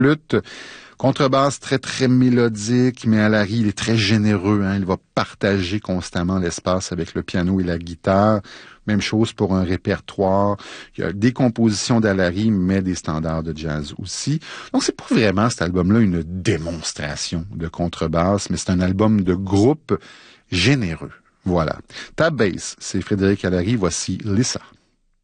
flûte. Contrebasse très, très mélodique, mais Allary, il est très généreux. Il va partager constamment l'espace avec le piano et la guitare. Même chose pour un répertoire. Il y a des compositions d'Allary, mais des standards de jazz aussi. Donc, c'est pas vraiment, cet album-là, une démonstration de contrebasse, mais c'est un album de groupe généreux. Voilà. Tab Bass, c'est Frédéric Allary. Voici Lisa.